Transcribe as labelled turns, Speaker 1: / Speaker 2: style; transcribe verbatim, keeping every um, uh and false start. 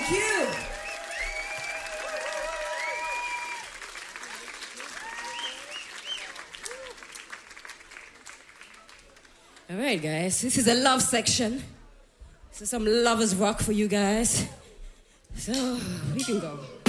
Speaker 1: Thank you. All right, guys. This is a love section. This is some lovers rock for you guys. So we can go.